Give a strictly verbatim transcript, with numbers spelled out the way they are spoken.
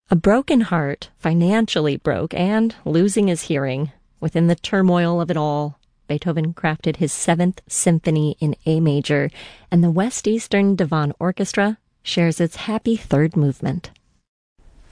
A broken heart, financially broke, and losing his hearing. Within the turmoil of it all, Beethoven crafted his Seventh Symphony in A major, and the West Eastern Divan Orchestra shares its happy third movement.